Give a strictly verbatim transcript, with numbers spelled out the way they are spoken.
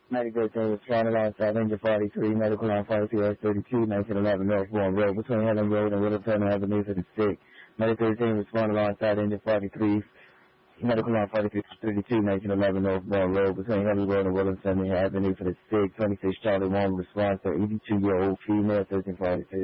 Medical team responded alongside Engine forty-three, medical line forty-two S thirty-two, nineteen eleven Northbourne Road, between Helen Road and Littleton Avenue for the sick. Medical team responded alongside Engine forty-three, medical line forty-three thirty-two, nineteen eleven Northbourne Road, between Helen Road and Littleton Avenue for the sick. twenty-six Charlie one response to eighty-two-year-old female, thirteen forty-two.